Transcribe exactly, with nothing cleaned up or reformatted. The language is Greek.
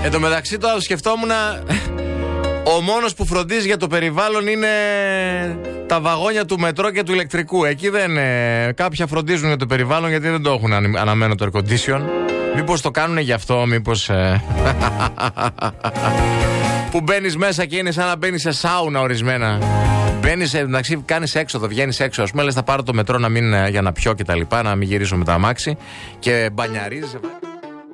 Εν τω μεταξύ τώρα σκεφτόμουν, ο μόνος που φροντίζει για το περιβάλλον είναι τα βαγόνια του μετρό και του ηλεκτρικού. Εκεί δεν. Ε, κάποια φροντίζουν για το περιβάλλον γιατί δεν το έχουν αναμένο το air condition. Μήπως το κάνουν γι' αυτό, μήπως. Ε... που μπαίνεις μέσα και είναι σαν να μπαίνεις σε σάουνα ορισμένα. Μπαίνεις, εντάξει, κάνεις έξοδο, βγαίνεις έξω. Ας πούμε, λες θα πάρω το μετρό να μην, για να πιω και τα λοιπά, να μην γυρίσω με τα αμάξι. Και μπανιαρίζεις.